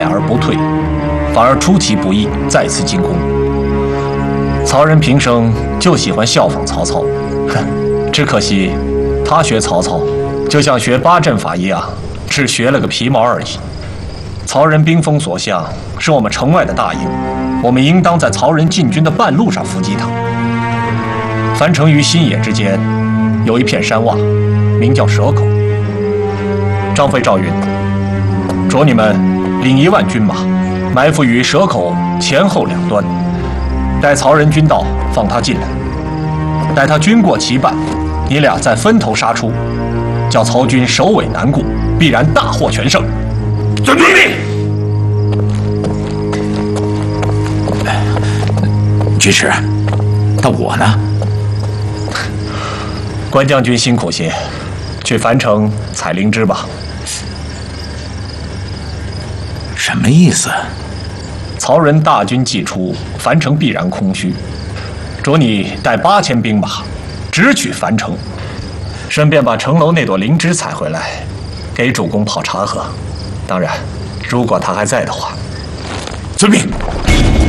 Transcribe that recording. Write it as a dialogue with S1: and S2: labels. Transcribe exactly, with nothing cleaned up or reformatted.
S1: 而不退，反而出其不意，再次进攻。曹仁平生就喜欢效仿曹操，哼，只可惜他学曹操，就像学八阵法一样，只学了个皮毛而已。曹仁兵锋所向，是我们城外的大营，我们应当在曹仁进军的半路上伏击他。樊城与新野之间有一片山洼，名叫蛇口。张飞、赵云，着你们领一万军马，埋伏于蛇口前后两端，待曹仁军到，放他进来。待他军过其半，你俩再分头杀出，叫曹军首尾难顾，必然大获全胜。遵命。
S2: 军师，那我呢？
S1: 关将军辛苦些，去樊城采灵芝吧。
S2: 什么意思？
S1: 曹仁大军既出，樊城必然空虚。着你带八千兵马，直取樊城，顺便把城楼那朵灵芝采回来，给主公泡茶喝。当然，如果他还在的话。
S2: 遵命。